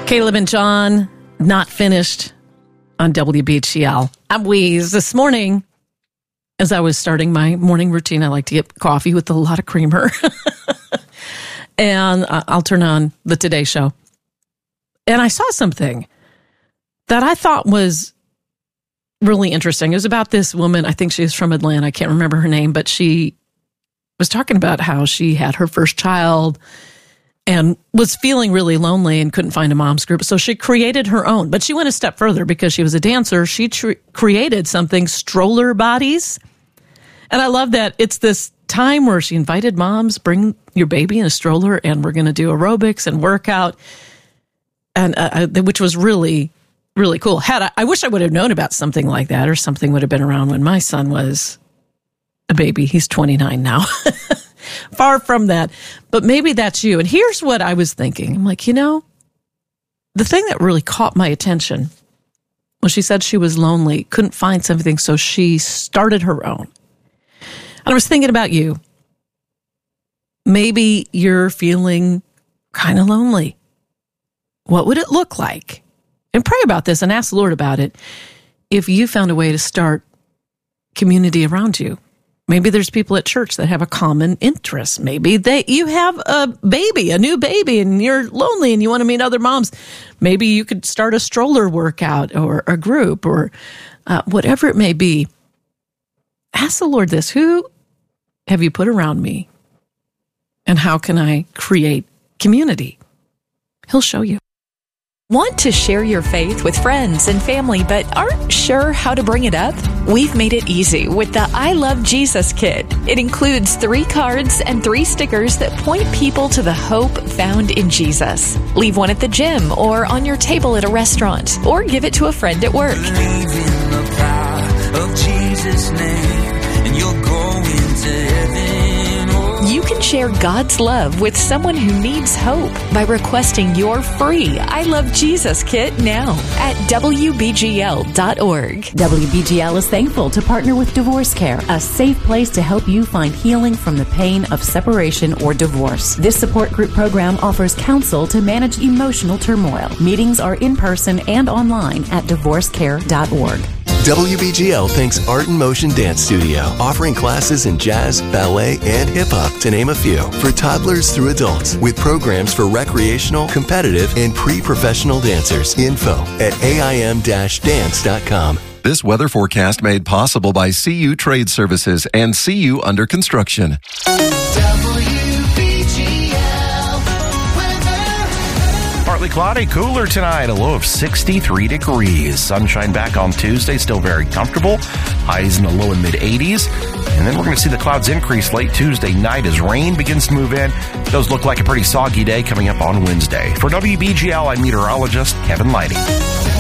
Caleb and John, Not Finished on WBGL. I'm Weeze. This morning, as I was starting my morning routine, I like to get coffee with a lot of creamer. And I'll turn on the Today Show. And I saw something that I thought was really interesting. It was about this woman. I think she was from Atlanta. I can't remember her name, but she was talking about how she had her first child and was feeling really lonely and couldn't find a mom's group. So she created her own. But she went a step further because she was a dancer. She created something, stroller bodies. And I love that it's this time where she invited moms, bring your baby in a stroller, and we're going to do aerobics and workout, and which was really, really cool. I wish I would have known about something like that, or something would have been around when my son was a baby. He's 29 now. Far from that. But maybe that's you. And here's what I was thinking. I'm like, the thing that really caught my attention was she said she was lonely, couldn't find something, so she started her own. And I was thinking about you. Maybe you're feeling kind of lonely. What would it look like? And pray about this and ask the Lord about it. If you found a way to start community around you. Maybe there's people at church that have a common interest. Maybe you have a new baby, and you're lonely and you want to meet other moms. Maybe you could start a stroller workout or a group or whatever it may be. Ask the Lord this: who have you put around me? And how can I create community? He'll show you. Want to share your faith with friends and family, but aren't sure how to bring it up? We've made it easy with the I Love Jesus Kit. It includes 3 cards and 3 stickers that point people to the hope found in Jesus. Leave one at the gym or on your table at a restaurant, or give it to a friend at work. Believe in the power of Jesus' name, and you'll go into heaven. You can share God's love with someone who needs hope by requesting your free I Love Jesus Kit now at WBGL.org. WBGL is thankful to partner with Divorce Care, a safe place to help you find healing from the pain of separation or divorce. This support group program offers counsel to manage emotional turmoil. Meetings are in person and online at divorcecare.org. WBGL thanks Art in Motion Dance Studio, offering classes in jazz, ballet, and hip-hop, to name a few, for toddlers through adults, with programs for recreational, competitive, and pre-professional dancers. Info at aim-dance.com. This weather forecast made possible by CU Trade Services and CU Under Construction. Partly cloudy, cooler tonight, a low of 63 degrees. Sunshine back on Tuesday, still very comfortable. Highs in the low and mid-80s. And then we're going to see the clouds increase late Tuesday night as rain begins to move in. It does look like a pretty soggy day coming up on Wednesday. For WBGL, I'm meteorologist Kevin Lighty.